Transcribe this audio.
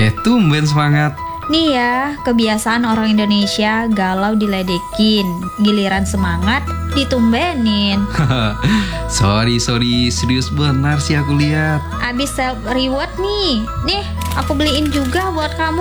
Tumben semangat. Nih ya, kebiasaan orang Indonesia galau diledekin, giliran semangat ditumbenin. Sorry, serius benar sih aku lihat. Abis self reward nih, aku beliin juga buat kamu.